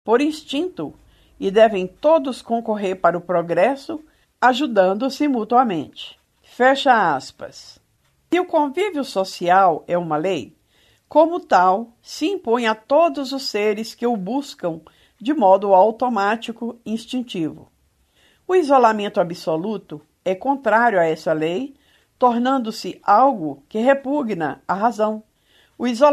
por instinto e devem todos concorrer para o progresso, ajudando-se mutuamente. Fecha aspas. Se o convívio social é uma lei, como tal, se impõe a todos os seres que o buscam de modo automático e instintivo. O isolamento absoluto é contrário a essa lei, tornando-se algo que repugna a razão. O